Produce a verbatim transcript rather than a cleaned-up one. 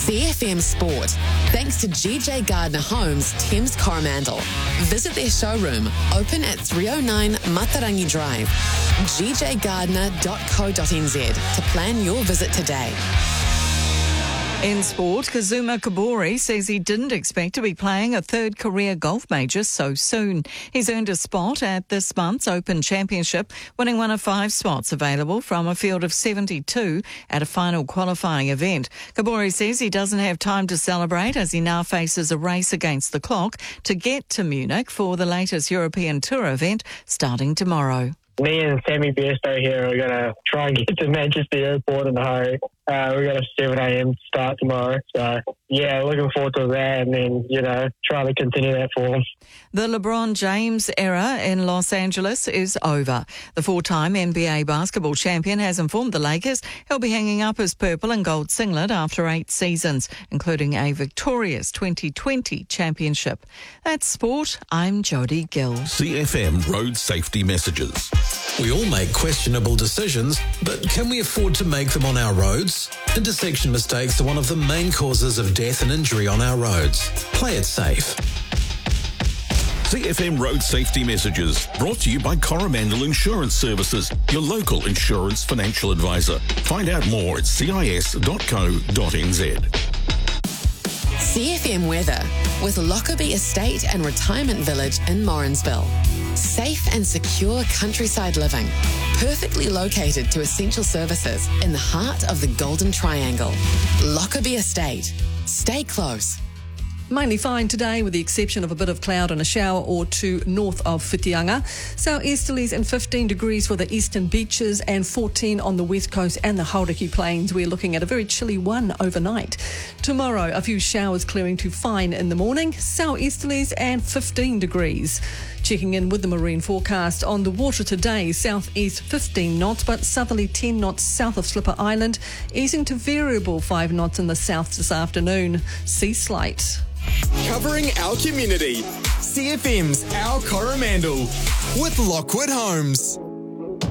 C F M Sport, thanks to G J Gardner Homes, Thames Coromandel. Visit their showroom, open at three oh nine Matarangi Drive, g j gardner dot co dot n z to plan your visit today. In sport, Kazuma Kobori says he didn't expect to be playing a third career golf major so soon. He's earned a spot at this month's Open Championship, winning one of five spots available from a field of seventy-two at a final qualifying event. Kobori says he doesn't have time to celebrate as he now faces a race against the clock to get to Munich for the latest European Tour event starting tomorrow. Me and Sammy Bairstow here are going to try and get to Manchester Airport in a hurry. Uh, we've got a seven a.m. start tomorrow. So, yeah, looking forward to that and then, you know, trying to continue that form. The LeBron James era in Los Angeles is over. The four-time N B A basketball champion has informed the Lakers he'll be hanging up his purple and gold singlet after eight seasons, including a victorious twenty twenty championship. That's sport. I'm Jodie Gill. C F M Road Safety Messages. We all make questionable decisions, but can we afford to make them on our roads? Intersection mistakes are one of the main causes of death and injury on our roads. Play it safe. C F M Road Safety Messages, brought to you by Coromandel Insurance Services, your local insurance financial advisor. Find out more at c i s dot co dot n z. C F M weather with Lockerbie Estate and Retirement Village in Morrinsville. Safe and secure countryside living, perfectly located to essential services in the heart of the Golden Triangle. Lockerbie Estate. Stay close. Mainly fine today, with the exception of a bit of cloud and a shower or two north of Whitianga. Southeasterlies and fifteen degrees for the eastern beaches and fourteen on the west coast and the Hauraki Plains. We're looking at a very chilly one overnight. Tomorrow, a few showers clearing to fine in the morning. Southeasterlies and fifteen degrees. Checking in with the marine forecast on the water today, southeast fifteen knots, but southerly ten knots south of Slipper Island, easing to variable five knots in the south this afternoon. Sea slight. Covering our community. C F M's Our Coromandel with Lockwood Homes.